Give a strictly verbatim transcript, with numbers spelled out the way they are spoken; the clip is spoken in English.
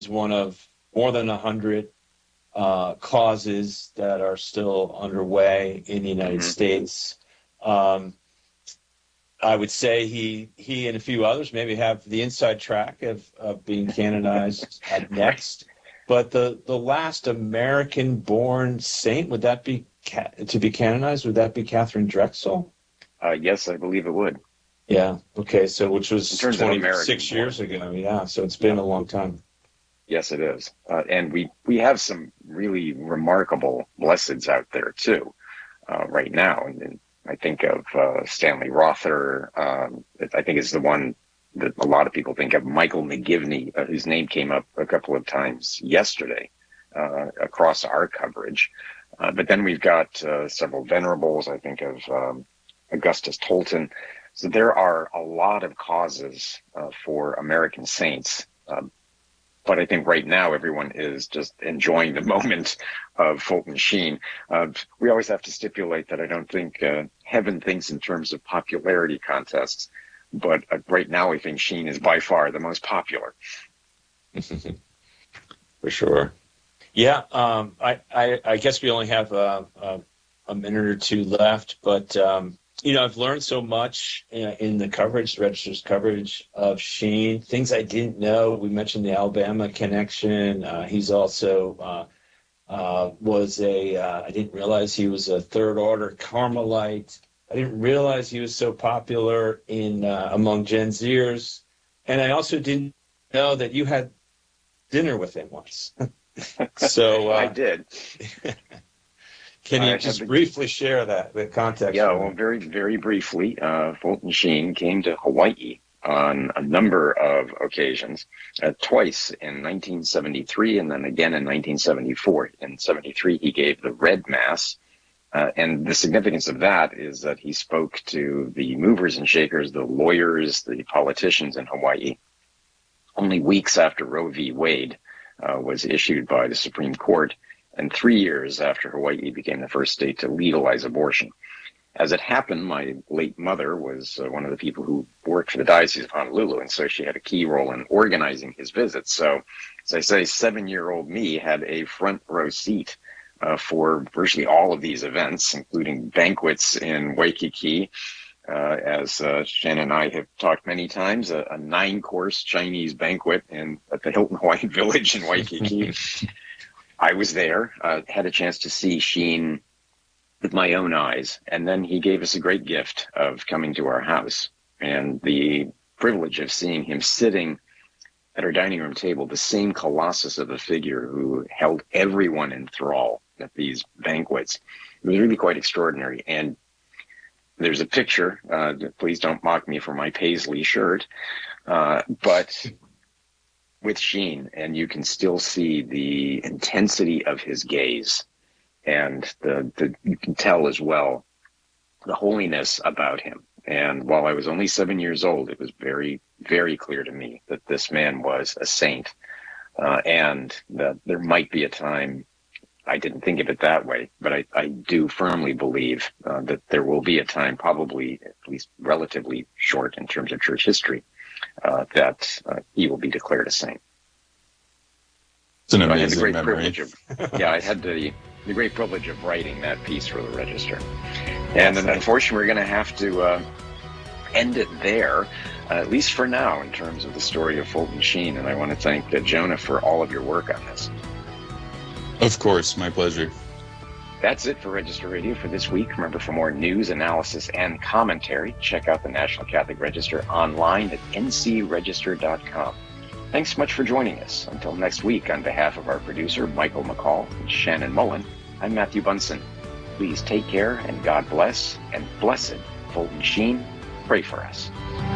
one of more than a hundred uh, causes that are still underway in the United Mm-hmm. States. Um, I would say he he and a few others maybe have the inside track of, of being canonized uh, Right. next. But the, the last American-born saint, would that be ca- to be canonized? Would that be Catherine Drexel? Uh, yes, I believe it would. Yeah. Okay. So which In was terms of twenty-six American-born. years ago. Yeah. So it's been Yeah. a long time. Yes, it is. Uh, and we, we have some really remarkable blesseds out there too, uh, right now. And, and I think of uh, Stanley Rother. Um, I think is the one that a lot of people think of. Michael McGivney, uh, whose name came up a couple of times yesterday uh, across our coverage. Uh, but then we've got uh, several venerables. I think of um, Augustus Tolton. So there are a lot of causes uh, for American saints. Uh, But I think right now everyone is just enjoying the moment of Fulton Sheen. Uh, we always have to stipulate that I don't think uh, heaven thinks in terms of popularity contests, but uh, right now I think Sheen is by far the most popular. For sure. Yeah. Um, I, I, I guess we only have uh, uh, a minute or two left, but um, you know, I've learned so much in, in the coverage, the Register's coverage of Sheen, things I didn't know. We mentioned the Alabama connection. Uh, he's also uh, uh, was a, uh, I didn't realize he was a third order Carmelite. I didn't realize he was so popular in uh, among Gen Zers. And I also didn't know that you had dinner with him once. So, I uh, did. can you I had just the briefly share that, the context Yeah, for well, that? very, very briefly, uh, Fulton Sheen came to Hawaii on a number of occasions, uh, twice in nineteen seventy-three and then again in nineteen seventy-four. In seventy-three, he gave the Red Mass, uh, and the significance of that is that he spoke to the movers and shakers, the lawyers, the politicians in Hawaii, only weeks after Roe v. Wade uh, was issued by the Supreme Court, and three years after Hawaii became the first state to legalize abortion. As it happened, my late mother was uh, one of the people who worked for the Diocese of Honolulu, and so she had a key role in organizing his visits. So, as I say, seven-year-old me had a front row seat uh, for virtually all of these events, including banquets in Waikiki, uh, as uh, Shannon and I have talked many times, a, a nine-course Chinese banquet in at the Hilton Hawaiian Village in Waikiki. I was there, uh, had a chance to see Sheen with my own eyes. And then he gave us a great gift of coming to our house and the privilege of seeing him sitting at our dining room table, the same colossus of a figure who held everyone in thrall at these banquets. It was really quite extraordinary. And there's a picture, uh, please don't mock me for my Paisley shirt, uh, but with Sheen, and you can still see the intensity of his gaze. And the, the you can tell as well the holiness about him. And while I was only seven years old, it was very, very clear to me that this man was a saint, uh, and that there might be a time. I didn't think of it that way, but I, I do firmly believe uh, that there will be a time, probably at least relatively short in terms of church history, uh, that uh, he will be declared a saint. It's an So I had the amazing great memory. privilege of, yeah, I had the the great privilege of writing that piece for the Register. And then, unfortunately, we're going to have to uh, end it there, uh, at least for now, in terms of the story of Fulton Sheen. And I want to thank uh, Jonah for all of your work on this. Of course, my pleasure. That's it for Register Radio for this week. Remember, for more news, analysis, and commentary, check out the National Catholic Register online at n c register dot com. Thanks so much for joining us. Until next week, on behalf of our producer, Michael McCall, and Shannon Mullen, I'm Matthew Bunson. Please take care and God bless, and blessed Fulton Sheen, pray for us.